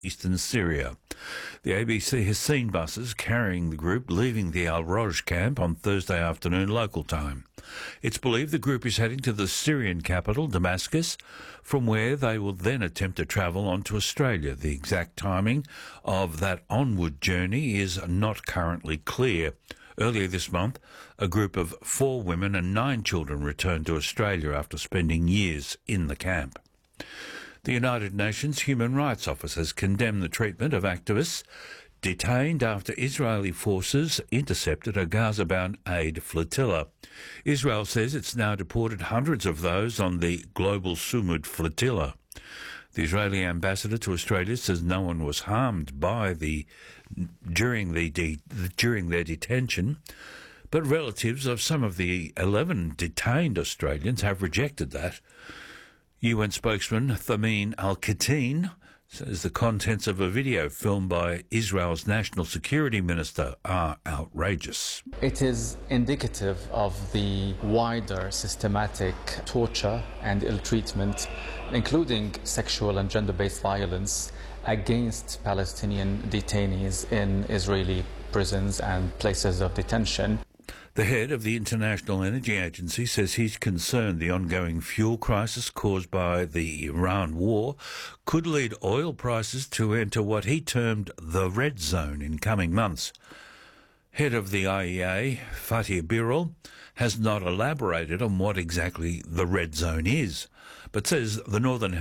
eastern Syria. The ABC has seen buses carrying the group leaving the Al-Roj camp on Thursday afternoon local time. It's believed the group is heading to the Syrian capital, Damascus, from where they will then attempt to travel on to Australia. The exact timing of that onward journey is not currently clear. Earlier this month, a group of 4 women and 9 children returned to Australia after spending years in the camp. The United Nations Human Rights Office has condemned the treatment of activists detained after Israeli forces intercepted a Gaza-bound aid flotilla. Israel says it's now deported hundreds of those on the Global Sumud flotilla. The Israeli ambassador to Australia says no one was harmed by during their detention, but relatives of some of the 11 detained Australians have rejected that. UN spokesman Thamin Al-Khateen says the contents of a video filmed by Israel's National Security Minister are outrageous. It is indicative of the wider systematic torture and ill treatment, including sexual and gender-based violence against Palestinian detainees in Israeli prisons and places of detention. The head of the International Energy Agency says he's concerned the ongoing fuel crisis caused by the Iran war could lead oil prices to enter what he termed the red zone in coming months. Head of the IEA, Fatih Birol, has not elaborated on what exactly the red zone is, but says with the Northern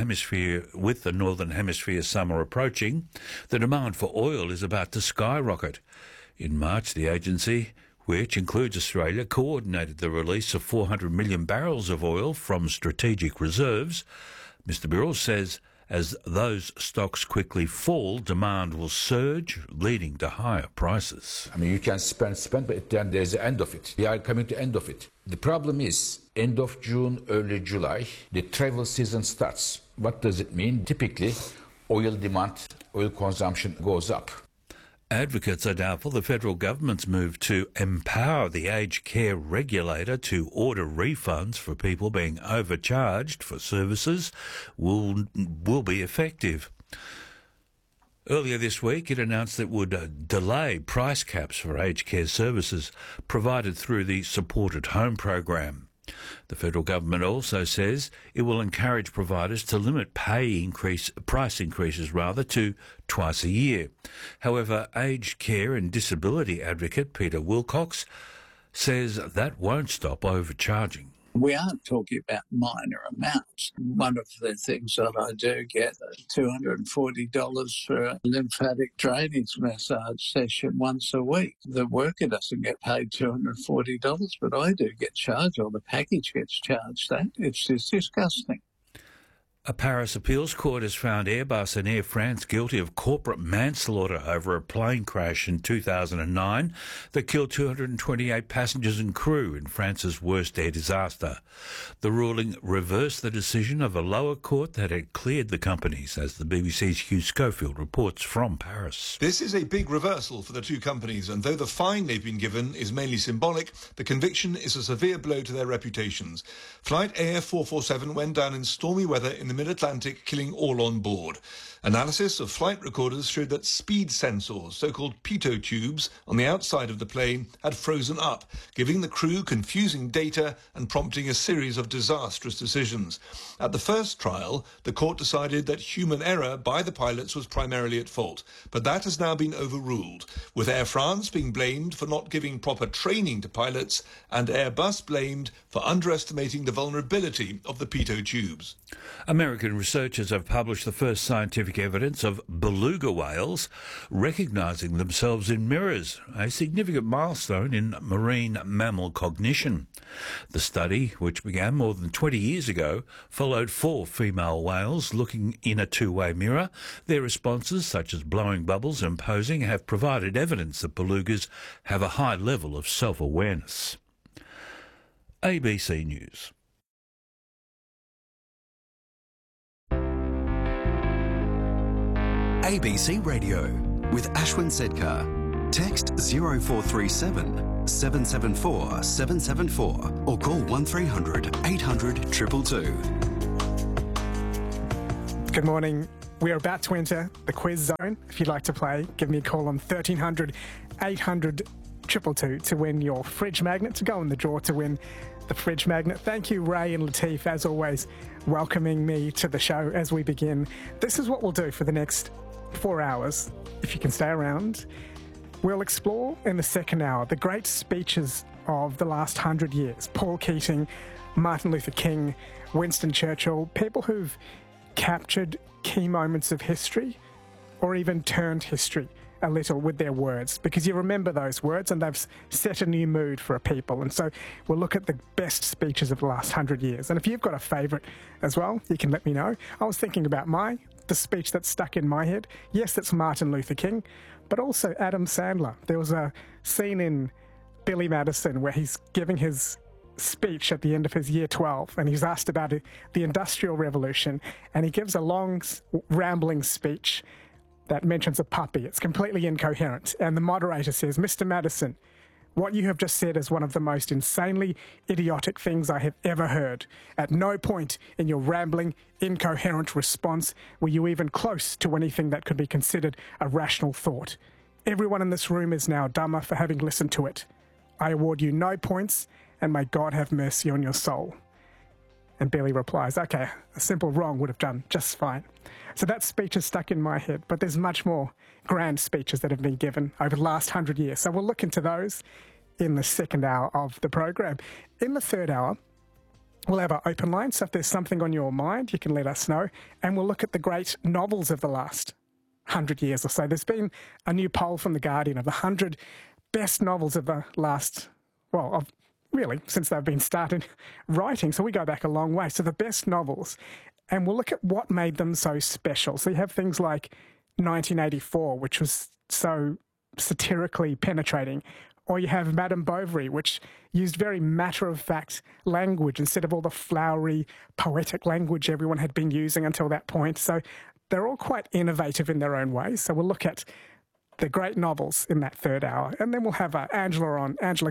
Hemisphere summer approaching, the demand for oil is about to skyrocket. In March, the agency, which includes Australia, coordinated the release of 400 million barrels of oil from strategic reserves. Mr. Birol says as those stocks quickly fall, demand will surge, leading to higher prices. I mean, you can spend, but then there's the end of it. We are coming to the end of it. The problem is, end of June, early July, the travel season starts. What does it mean? Typically, oil demand, oil consumption goes up. Advocates are doubtful the federal government's move to empower the aged care regulator to order refunds for people being overcharged for services will be effective. Earlier this week, it announced that it would delay price caps for aged care services provided through the Supported Home program. The federal government also says it will encourage providers to limit price increases to twice a year. However, aged care and disability advocate Peter Wilcox says that won't stop overcharging. We aren't talking about minor amounts. One of the things that I do get $240 for a lymphatic drainage massage session once a week. The worker doesn't get paid $240, but I do get charged, or the package gets charged that. It's just disgusting. A Paris appeals court has found Airbus and Air France guilty of corporate manslaughter over a plane crash in 2009 that killed 228 passengers and crew in France's worst air disaster. The ruling reversed the decision of a lower court that had cleared the companies, as the BBC's Hugh Schofield reports from Paris. This is a big reversal for the two companies, and though the fine they've been given is mainly symbolic, the conviction is a severe blow to their reputations. Flight AF447 went down in stormy weather in the mid-Atlantic, killing all on board. Analysis of flight recorders showed that speed sensors, so-called pitot tubes, on the outside of the plane had frozen up, giving the crew confusing data and prompting a series of disastrous decisions. At the first trial, the court decided that human error by the pilots was primarily at fault, but that has now been overruled, with Air France being blamed for not giving proper training to pilots and Airbus blamed for underestimating the vulnerability of the pitot tubes. American researchers have published the first scientific evidence of beluga whales recognising themselves in mirrors, a significant milestone in marine mammal cognition. The study, which began more than 20 years ago, followed 4 female whales looking in a two-way mirror. Their responses, such as blowing bubbles and posing, have provided evidence that belugas have a high level of self-awareness. ABC News. ABC Radio with Ashwin Sedkar. Text 0437 774 774 or call 1300 800 222. Good morning. We are about to enter the quiz zone. If you'd like to play, give me a call on 1300 800 222 to win your fridge magnet, to go in the draw to win the fridge magnet. Thank you, Ray and Latif, as always, welcoming me to the show as we begin. This is what we'll do for the next 4 hours, if you can stay around. We'll explore in the second hour the great speeches of the last 100 years. Paul Keating, Martin Luther King, Winston Churchill, people who've captured key moments of history or even turned history a little with their words, because you remember those words and they've set a new mood for a people. And so we'll look at the best speeches of the last 100 years. And if you've got a favourite as well, you can let me know. I was thinking about the speech that's stuck in my head. Yes, it's Martin Luther King, but also Adam Sandler. There was a scene in Billy Madison where he's giving his speech at the end of his year 12 and he's asked about the Industrial Revolution, and he gives a long rambling speech that mentions a puppy. It's completely incoherent, and the moderator says, "Mr. Madison, what you have just said is one of the most insanely idiotic things I have ever heard. At no point in your rambling, incoherent response were you even close to anything that could be considered a rational thought. Everyone in this room is now dumber for having listened to it. I award you no points, and may God have mercy on your soul." And Billy replies, "Okay, a simple wrong would have done just fine." So that speech is stuck in my head, but there's much more grand speeches that have been given over the last 100 years. So we'll look into those in the second hour of the program. In the third hour, we'll have our open line. So if there's something on your mind, you can let us know. And we'll look at the great novels of the last 100 years or so. There's been a new poll from The Guardian of the 100 best novels of the last, really, since they've been started writing. So we go back a long way. So the best novels. And we'll look at what made them so special. So you have things like 1984, which was so satirically penetrating. Or you have Madame Bovary, which used very matter-of-fact language instead of all the flowery, poetic language everyone had been using until that point. So they're all quite innovative in their own ways. So we'll look at the great novels in that third hour. And then we'll have Angela